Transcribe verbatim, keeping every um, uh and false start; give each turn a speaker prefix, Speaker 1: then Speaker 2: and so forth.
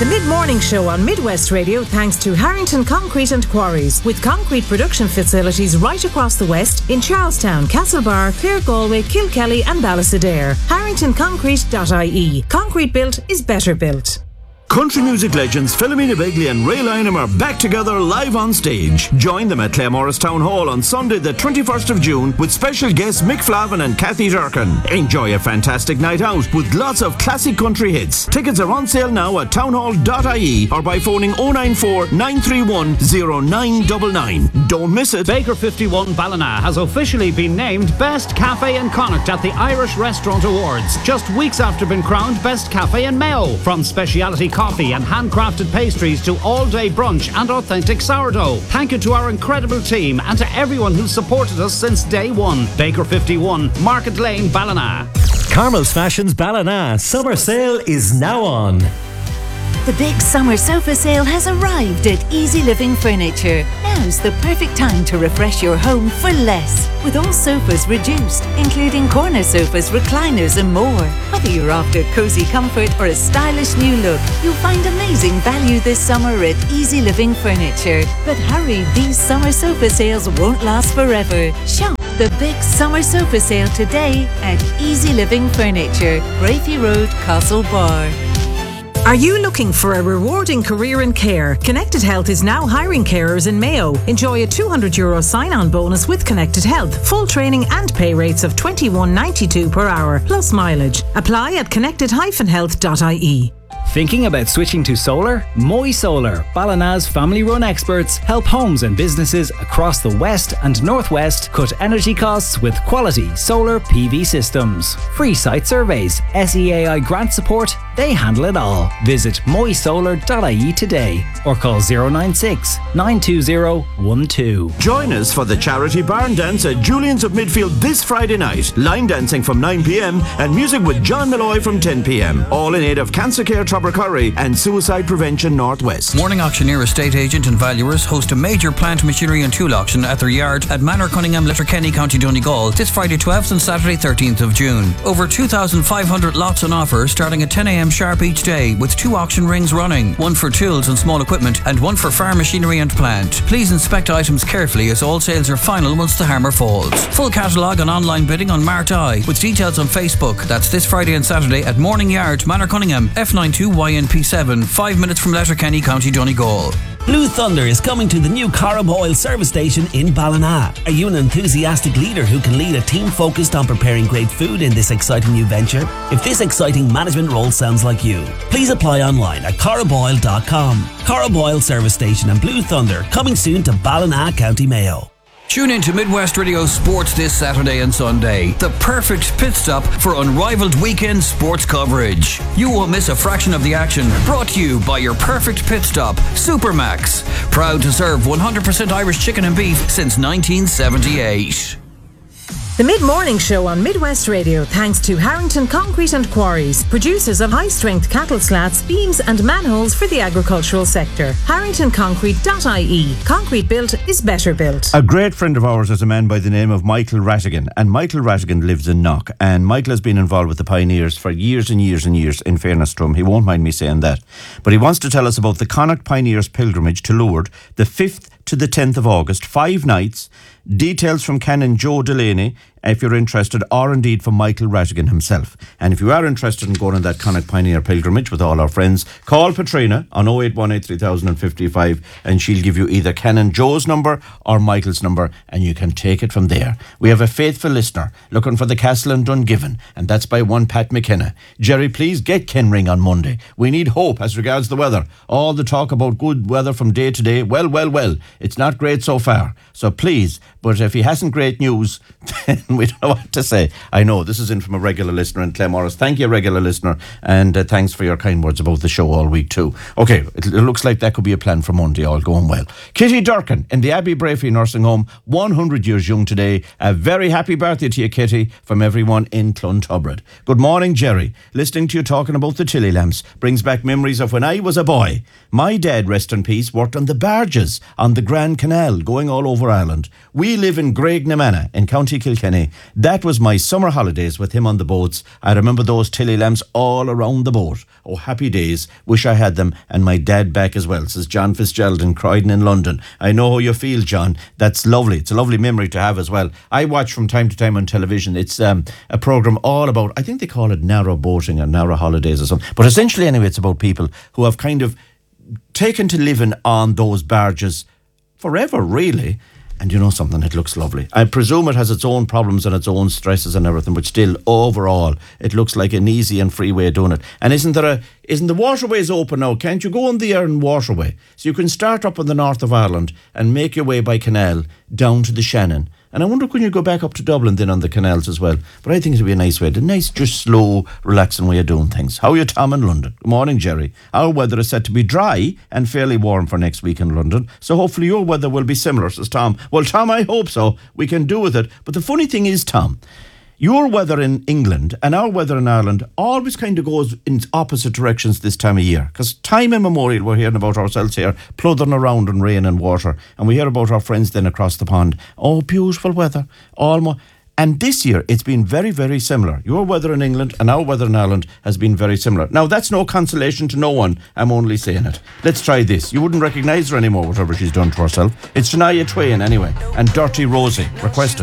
Speaker 1: The mid-morning show on Midwest Radio thanks to Harrington Concrete and Quarries, with concrete production facilities right across the West in Charlestown, Castlebar, Clare, Galway, Kilkelly and Ballysadare. harrington concrete dot I E. Concrete built is better built.
Speaker 2: Country music legends Philomena Begley and Ray Lynham are back together live on stage. Join them at Claremorris Town Hall on Sunday the twenty-first of June with special guests Mick Flavin and Kathy Durkin. Enjoy a fantastic night out with lots of classic country hits. Tickets are on sale now at townhall dot I E or by phoning oh nine four, nine three one, oh nine nine nine. Don't miss it.
Speaker 3: Baker fifty-one Ballina has officially been named Best Cafe in Connacht at the Irish Restaurant Awards, just weeks after being crowned Best Cafe in Mayo. From speciality coffee and handcrafted pastries to all-day brunch and authentic sourdough. Thank you to our incredible team and to everyone who's supported us since day one. Baker fifty-one, Market Lane, Ballina.
Speaker 4: Carmel's Fashions Ballina. Summer sale is now on.
Speaker 5: The big summer sofa sale has arrived at Easy Living Furniture. Now's the perfect time to refresh your home for less. With all sofas reduced, including corner sofas, recliners and more. Whether you're after cosy comfort or a stylish new look, you'll find amazing value this summer at Easy Living Furniture. But hurry, these summer sofa sales won't last forever. Shop the big summer sofa sale today at Easy Living Furniture, Grafey Road, Castlebar.
Speaker 1: Are you looking for a rewarding career in care? Connected Health is now hiring carers in Mayo. Enjoy a two hundred euro sign-on bonus with Connected Health. Full training and pay rates of twenty-one ninety-two per hour, plus mileage. Apply at connected dash health dot I E.
Speaker 6: Thinking about switching to solar? Moy Solar, Ballina's family-run experts, help homes and businesses across the West and Northwest cut energy costs with quality solar P V systems. Free site surveys, S E A I grant support, they handle it all. Visit moy solar dot I E today or call zero nine six, nine two zero, one two.
Speaker 2: Join us for the charity barn dance at Julian's of Midfield this Friday night. Line dancing from nine p.m. and music with John Malloy from ten p.m. All in aid of Cancer Care Curry and Suicide Prevention Northwest.
Speaker 7: Morning Auctioneer Estate Agent and Valuers host a major plant, machinery and tool auction at their yard at Manor Cunningham, Letterkenny, County Donegal this Friday twelfth and Saturday thirteenth of June. Over two thousand five hundred lots on offer starting at ten a.m. sharp each day with two auction rings running, one for tools and small equipment and one for farm machinery and plant. Please inspect items carefully as all sales are final once the hammer falls. Full catalogue and online bidding on Mart Eye with details on Facebook. That's this Friday and Saturday at Morning Yard, Manor Cunningham, F ninety-two Y N P seven, five minutes from Letterkenny, County Donegal.
Speaker 4: Blue Thunder is coming to the new Carib Oil service station in Ballina. Are you an enthusiastic leader who can lead a team focused on preparing great food in this exciting new venture? If this exciting management role sounds like you, please apply online at carib oil dot com. Carib Oil service station and Blue Thunder coming soon to Ballina, County Mayo.
Speaker 7: Tune in to Midwest Radio Sports this Saturday and Sunday. The perfect pit stop for unrivaled weekend sports coverage. You won't miss a fraction of the action. Brought to you by your perfect pit stop, Supermax. Proud to serve one hundred percent Irish chicken and beef since nineteen seventy-eight.
Speaker 1: The mid-morning show on Midwest Radio thanks to Harrington Concrete and Quarries, producers of high-strength cattle slats, beams and manholes for the agricultural sector. harrington concrete dot I E. Concrete built is better built.
Speaker 2: A great friend of ours is a man by the name of Michael Rattigan, and Michael Rattigan lives in Knock, and Michael has been involved with the Pioneers for years and years and years, in fairness to him. He won't mind me saying that. But he wants to tell us about the Connacht Pioneers pilgrimage to Lourdes, the fifth to the tenth of August, five nights. Details from Canon Joe Delaney, if you're interested, or indeed from Michael Rattigan himself. And if you are interested in going on that Connacht Pioneer pilgrimage with all our friends, call Patrina on oh eight one eight, three thousand fifty-five and she'll give you either Canon Joe's number or Michael's number and you can take it from there. We have a faithful listener looking for the castle in Dungiven, and that's by one Pat McKenna. Jerry, please get Ken Ring on Monday. We need hope as regards the weather. All the talk about good weather from day to day, well, well, well, it's not great so far. So please, but if he hasn't great news, then we don't know what to say. I know, this is in from a regular listener in Claremorris. Thank you, regular listener, and uh, thanks for your kind words about the show all week too. Okay, it, it looks like that could be a plan for Monday, all going well. Kitty Durkin in the Abbey Brafey Nursing Home, one hundred years young today. A very happy birthday to you, Kitty, from everyone in Clonturbrid. Good morning, Jerry. Listening to you talking about the chili lamps brings back memories of when I was a boy. My dad, rest in peace, worked on the barges on the Grand Canal, going all over Ireland. We We live in Graignamanagh in County Kilkenny. That was my summer holidays with him on the boats. I remember those tilly lambs all around the boat. Oh, happy days. Wish I had them and my dad back as well, says John Fitzgerald in Croydon in London. I know how you feel, John. That's lovely. It's a lovely memory to have as well. I watch from time to time on television. It's um, a programme all about, I think they call it narrow boating or narrow holidays or something. But essentially, anyway, it's about people who have kind of taken to living on those barges forever, really. And you know something, it looks lovely. I presume it has its own problems and its own stresses and everything, but still, overall, it looks like an easy and free way of doing it. And isn't there a, isn't the waterways open now? Can't you go on the Erin waterway? So you can start up in the north of Ireland and make your way by canal down to the Shannon. And I wonder, can you go back up to Dublin then on the canals as well? But I think it'd be a nice way, a nice, just slow, relaxing way of doing things. How are you, Tom, in London? Good morning, Jerry. Our weather is set to be dry and fairly warm for next week in London, so hopefully your weather will be similar, says Tom. Well, Tom, I hope so. We can do with it. But the funny thing is, Tom, your weather in England and our weather in Ireland always kind of goes in opposite directions this time of year. Because time immemorial, we're hearing about ourselves here, plodding around in rain and water. And we hear about our friends then across the pond. Oh, beautiful weather. Almost. And this year, it's been very, very similar. Your weather in England and our weather in Ireland has been very similar. Now, that's no consolation to no one. I'm only saying it. Let's try this. You wouldn't recognise her anymore, whatever she's done to herself. It's Shania Twain, anyway. And Dirty Rosie. Requested.